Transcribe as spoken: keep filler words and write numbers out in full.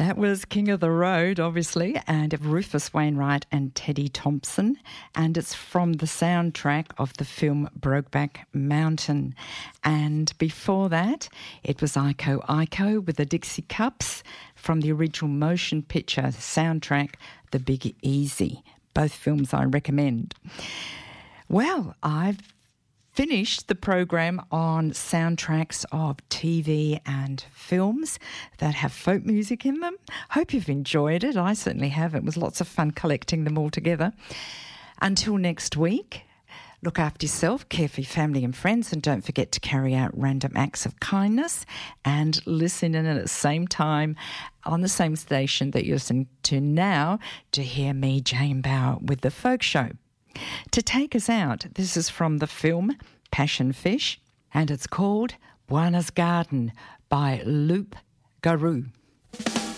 That was King of the Road, obviously, and of Rufus Wainwright and Teddy Thompson, and it's from the soundtrack of the film Brokeback Mountain. And before that, it was Iko Iko with the Dixie Cups from the original motion picture soundtrack, The Big Easy. Both films I recommend. Well, I've finished the program on soundtracks of T V and films that have folk music in them. Hope you've enjoyed it. I certainly have. It was lots of fun collecting them all together. Until next week, look after yourself, care for your family and friends, and don't forget to carry out random acts of kindness and listen in at the same time on the same station that you're listening to now to hear me, Jane Bauer, with The Folk Show. To take us out, this is from the film Passion Fish, and it's called Buona's Garden by Loop Garou.